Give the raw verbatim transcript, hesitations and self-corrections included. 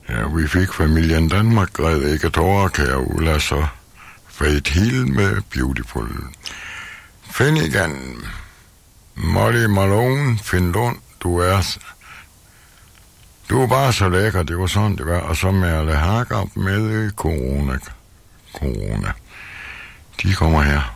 Ja, vi fik familien Danmark, Grete ikke tårer, kære Ulla, så Faith Hill med Beautiful. Finnegan, Molly Malone, Finn Lund, du er... Du er bare så lækker, det var sådan, det var. Og så Merle Haggard med corona. Corona. De kommer her.